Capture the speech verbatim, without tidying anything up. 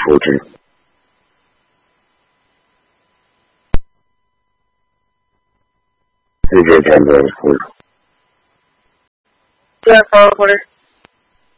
复制。四节点点复制。 对，好，好嘞。